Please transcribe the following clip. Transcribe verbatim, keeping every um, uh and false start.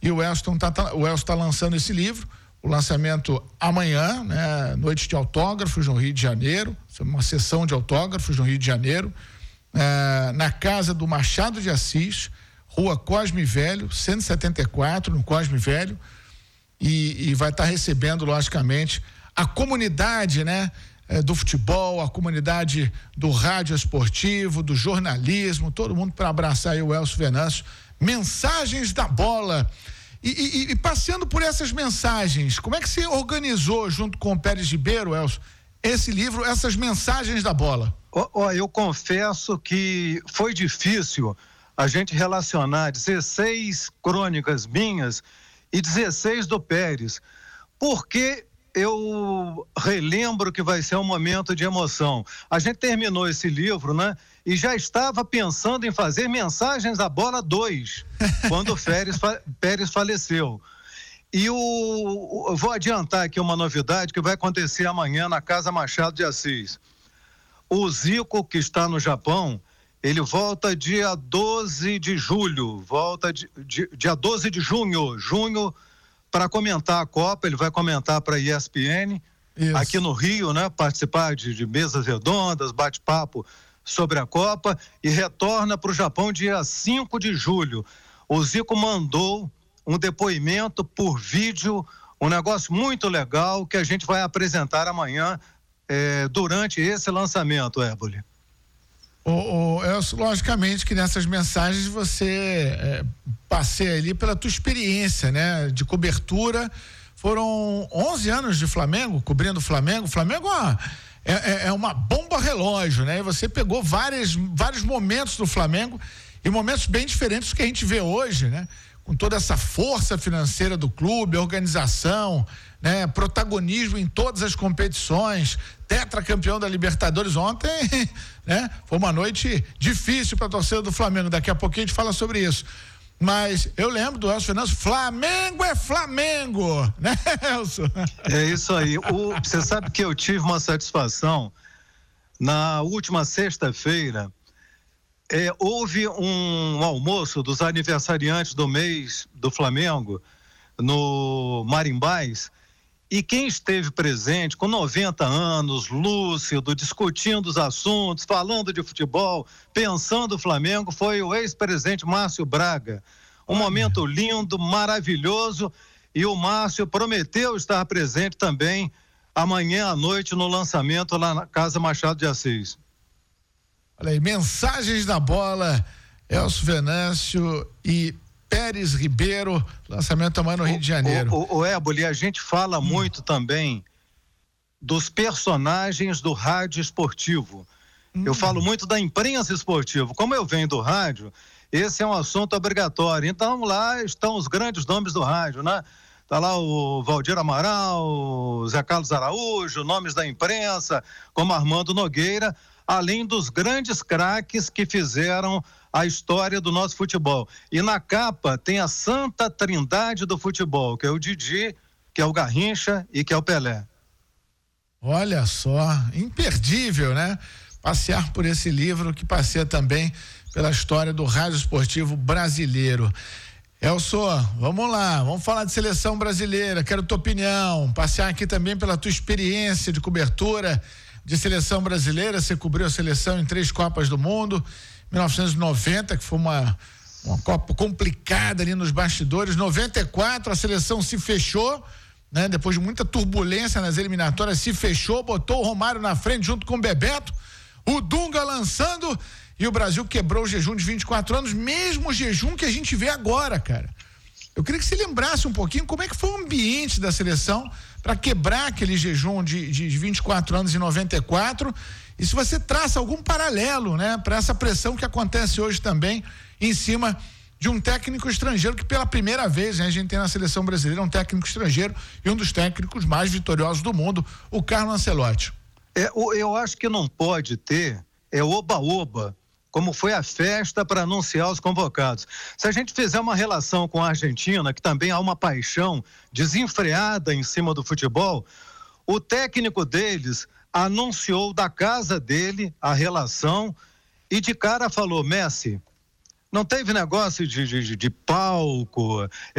e o Elcio está tá, o Elcio tá lançando esse livro, o lançamento amanhã, né? Noite de autógrafos no Rio de Janeiro, uma sessão de autógrafos no Rio de Janeiro, é, na casa do Machado de Assis, Rua Cosme Velho, cento e setenta e quatro, no Cosme Velho, e, e vai estar tá recebendo, logicamente, a comunidade, né? É, do futebol, a comunidade do rádio esportivo, do jornalismo, todo mundo para abraçar aí o Elcio Venâncio. Mensagens da bola. E, e, e passeando por essas mensagens, como é que você organizou junto com o Pérez Ribeiro, Elcio, esse livro, essas mensagens da bola? Ó, ó, eu confesso que foi difícil a gente relacionar dezesseis crônicas minhas e dezesseis do Pérez, porque eu relembro que vai ser um momento de emoção. A gente terminou esse livro, né? E já estava pensando em fazer Mensagens da Bola dois, quando o Pérez, Pérez faleceu. E o, eu vou adiantar aqui uma novidade que vai acontecer amanhã na Casa Machado de Assis. O Zico, que está no Japão, ele volta dia doze de julho, volta de, de, dia doze de junho, junho, para comentar a Copa. Ele vai comentar para a E S P N, isso, aqui no Rio, né? Participar de, de mesas redondas, bate-papo sobre a Copa, e retorna para o Japão dia cinco de julho. O Zico mandou um depoimento por vídeo, um negócio muito legal que a gente vai apresentar amanhã eh, durante esse lançamento, Éboli. O, o, Elcio, logicamente que nessas mensagens você é, passeia ali pela tua experiência, né? De cobertura. Foram onze anos de Flamengo, cobrindo o Flamengo. O Flamengo é, é, é uma bomba relógio, né? E você pegou várias, vários momentos do Flamengo e momentos bem diferentes do que a gente vê hoje, né? Com toda essa força financeira do clube, organização, né? Protagonismo em todas as competições, tetracampeão da Libertadores ontem, né? Foi uma noite difícil para a torcida do Flamengo. Daqui a pouquinho a gente fala sobre isso. Mas eu lembro do Elcio Venâncio, Flamengo é Flamengo, né, Elcio? É isso aí. O, você sabe que eu tive uma satisfação na última sexta-feira. É, houve um almoço dos aniversariantes do mês do Flamengo no Marimbás, e quem esteve presente com noventa anos, lúcido, discutindo os assuntos, falando de futebol, pensando o Flamengo, foi o ex-presidente Márcio Braga. Um momento lindo, maravilhoso, e o Márcio prometeu estar presente também amanhã à noite no lançamento lá na Casa Machado de Assis. Olha aí, Mensagens da Bola, Elcio Venâncio e Pérez Ribeiro, lançamento amanhã no Rio de Janeiro. O, o, o Éboli, a gente fala hum. muito também dos personagens do rádio esportivo. Hum. Eu falo muito da imprensa esportiva. Como eu venho do rádio, esse é um assunto obrigatório. Então lá estão os grandes nomes do rádio, né? Tá lá o Valdir Amaral, o Zé Carlos Araújo, nomes da imprensa, como Armando Nogueira, além dos grandes craques que fizeram a história do nosso futebol. E na capa tem a Santa Trindade do futebol, que é o Didi, que é o Garrincha e que é o Pelé. Olha só, imperdível, né? Passear por esse livro que passeia também pela história do rádio esportivo brasileiro. Elcio, vamos lá, vamos falar de seleção brasileira, quero tua opinião, passear aqui também pela tua experiência de cobertura de seleção brasileira. Você cobriu a seleção em três Copas do Mundo, mil novecentos e noventa, que foi uma, uma Copa complicada ali nos bastidores. noventa e quatro, a seleção se fechou, né? Depois de muita turbulência nas eliminatórias, se fechou, botou o Romário na frente junto com o Bebeto, o Dunga lançando, e o Brasil quebrou o jejum de vinte e quatro anos, mesmo jejum que a gente vê agora, cara. Eu queria que você lembrasse um pouquinho como é que foi o ambiente da seleção para quebrar aquele jejum de, de, de vinte e quatro anos em noventa e quatro, e se você traça algum paralelo, né, para essa pressão que acontece hoje também em cima de um técnico estrangeiro, que pela primeira vez, né, a gente tem na seleção brasileira um técnico estrangeiro e um dos técnicos mais vitoriosos do mundo, o Carlo Ancelotti. É, eu acho que não pode ter é oba-oba, como foi a festa para anunciar os convocados. Se a gente fizer uma relação com a Argentina, que também há uma paixão desenfreada em cima do futebol, o técnico deles anunciou da casa dele a relação e de cara falou: Messi, não teve negócio de, de, de palco,